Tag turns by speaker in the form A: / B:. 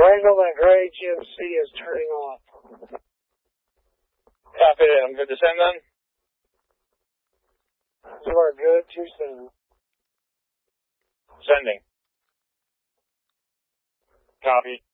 A: Triangle that gray GMC is turning off.
B: Copy it. I'm good to send then?
A: You are good to send.
B: Sending. Copy.